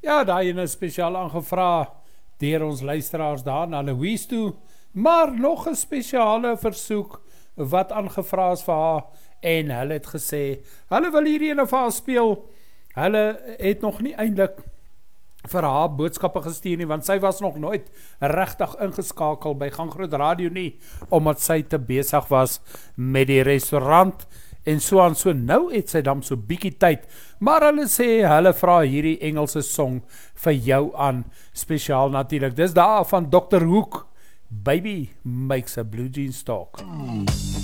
Ja, daai een is spesiaal aangevra deur ons luisteraars daar na Louise toe, maar nog 'n spesiale versoek wat aangevra is vir haar, en hulle het gesê, hulle wil hierdie ene vir haar speel. Hulle het nog nie eintlik vir haar boodskappe gestuur nie, want sy was nog nooit regtig ingeskakel by Ganggroot Radio nie, omdat sy te besig was met die restaurant, en so aan so. Nou het sy dan so bietjie tyd, maar hulle sê, hulle vra hierdie Engelse song vir jou aan, spesiaal natuurlik. Dis daar van Dr. Hoek, Baby Makes a Blue Jeans Talk.